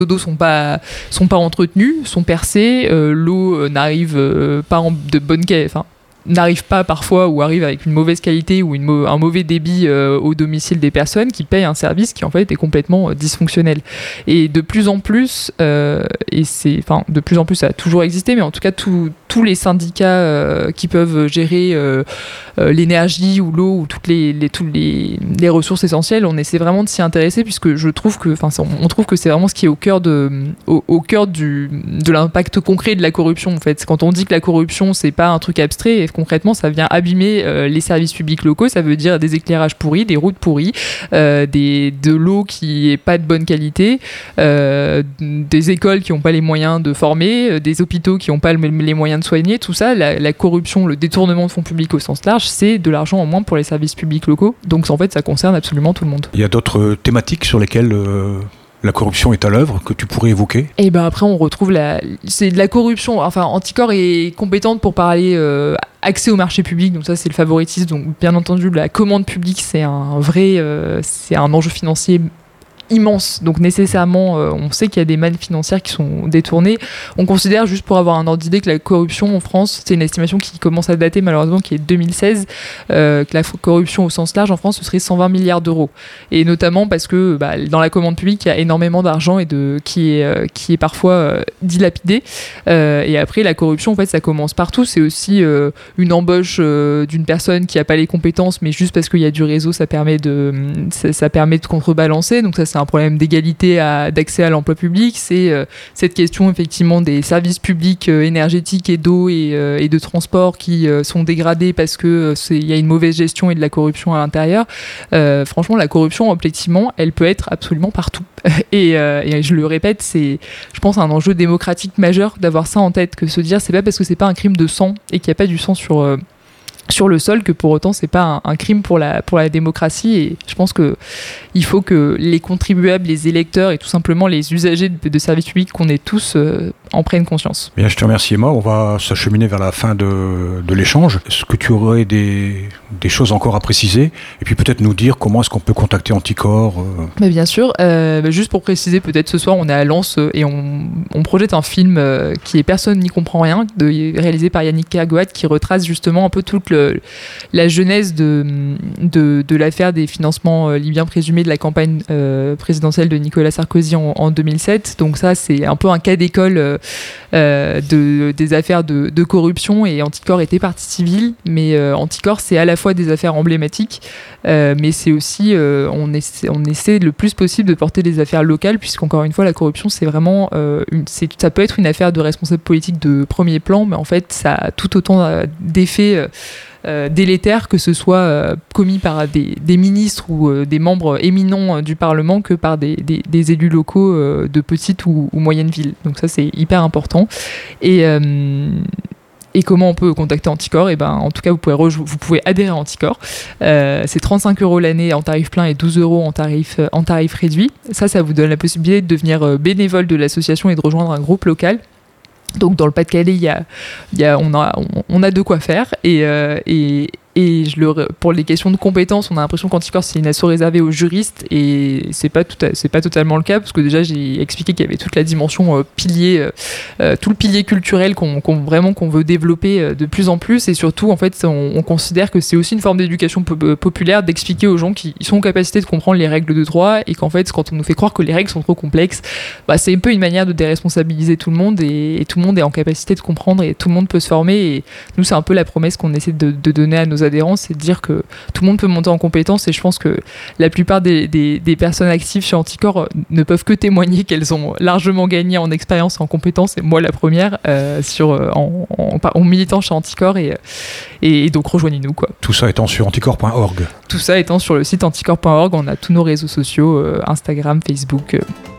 d'eau sont pas entretenus, sont percés, l'eau n'arrive pas de bonne qualité, enfin n'arrive pas parfois ou arrive avec une mauvaise qualité ou un mauvais débit au domicile des personnes qui payent un service qui en fait est complètement dysfonctionnel. Et de plus en plus, de plus en plus ça a toujours existé, mais en tout cas tous les syndicats qui peuvent gérer l'énergie ou l'eau ou toutes les ressources essentielles, on essaie vraiment de s'y intéresser puisque je trouve que, on trouve que c'est vraiment ce qui est au cœur de l'impact concret de la corruption en fait. Quand on dit que la corruption c'est pas un truc abstrait, et concrètement ça vient abîmer les services publics locaux, ça veut dire des éclairages pourris, des routes pourries, de l'eau qui est pas de bonne qualité, des écoles qui n'ont pas les moyens de former, des hôpitaux qui n'ont pas les moyens de soigner. Tout ça, la corruption, le détournement de fonds publics au sens large, c'est de l'argent en moins pour les services publics locaux. Donc en fait ça concerne absolument tout le monde. Il y a d'autres thématiques sur lesquelles la corruption est à l'œuvre que tu pourrais évoquer? Et ben après on retrouve c'est de la corruption. Enfin, Anticor est compétente pour parler accès au marché public, donc ça c'est le favoritisme. Donc bien entendu la commande publique c'est un enjeu financier immense, donc nécessairement on sait qu'il y a des mannes financières qui sont détournées. On considère, juste pour avoir un ordre d'idée, que la corruption en France, c'est une estimation qui commence à dater malheureusement, qui est de 2016, que la corruption au sens large en France ce serait 120 milliards d'euros, et notamment parce que dans la commande publique il y a énormément d'argent et qui est parfois dilapidé, et après la corruption en fait ça commence partout. C'est aussi une embauche d'une personne qui n'a pas les compétences, mais juste parce qu'il y a du réseau ça permet de contrebalancer. Donc ça c'est un problème d'égalité d'accès à l'emploi public. C'est cette question effectivement des services publics énergétiques et d'eau et de transport qui sont dégradés parce que il y a une mauvaise gestion et de la corruption à l'intérieur. Franchement, la corruption, objectivement, elle peut être absolument partout. Et je le répète, c'est, je pense, un enjeu démocratique majeur d'avoir ça en tête, que se dire c'est pas parce que c'est pas un crime de sang et qu'il n'y a pas du sang sur le sol que pour autant c'est pas un crime pour la démocratie. Et je pense que il faut que les contribuables, les électeurs et tout simplement les usagers de services publics qu'on est tous en prennent conscience. Bien, je te remercie Emma, on va s'acheminer vers la fin de l'échange. Est-ce que tu aurais des choses encore à préciser et puis peut-être nous dire comment est-ce qu'on peut contacter Anticor Mais bien sûr, juste pour préciser, peut-être ce soir on est à Lens et on projette un film qui est Personne n'y comprend rien, réalisé par Yannick Kergoat, qui retrace justement un peu toute la genèse de l'affaire des financements libyens présumés de la campagne présidentielle de Nicolas Sarkozy en 2007. Donc ça, c'est un peu un cas d'école des affaires de corruption, et Anticor était partie civile, mais Anticor, c'est à la fois des affaires emblématiques, mais c'est aussi, on essaie le plus possible de porter des affaires locales, puisqu'encore une fois, la corruption, c'est vraiment, ça peut être une affaire de responsable politique de premier plan, mais en fait, ça a tout autant d'effets délétères, que ce soit commis par des ministres ou des membres éminents du Parlement, que par des élus locaux de petites ou moyennes villes. Donc ça, c'est hyper important. Et comment on peut contacter Anticor? Et en tout cas, vous pouvez adhérer à Anticor. C'est 35 € l'année en tarif plein et 12 € en tarif réduit. Ça vous donne la possibilité de devenir bénévole de l'association et de rejoindre un groupe local. Donc dans le Pas-de-Calais, on a de quoi faire, et pour les questions de compétences, on a l'impression qu'Anticor c'est une asso réservée aux juristes, et c'est pas totalement le cas, parce que déjà j'ai expliqué qu'il y avait toute la dimension pilier, tout le pilier culturel qu'on veut développer de plus en plus, et surtout en fait on considère que c'est aussi une forme d'éducation populaire, d'expliquer aux gens qui sont en capacité de comprendre les règles de droit, et qu'en fait quand on nous fait croire que les règles sont trop complexes, c'est un peu une manière de déresponsabiliser tout le monde, et tout le monde est en capacité de comprendre et tout le monde peut se former. Et nous, c'est un peu la promesse qu'on essaie de donner à nos adhérents, c'est de dire que tout le monde peut monter en compétences, et je pense que la plupart des personnes actives sur Anticor ne peuvent que témoigner qu'elles ont largement gagné en expérience et en compétences, et moi la première, en militant chez Anticor, et donc rejoignez-nous quoi. Tout ça étant sur anticor.org. Tout ça étant sur le site anticor.org, on a tous nos réseaux sociaux, Instagram, Facebook.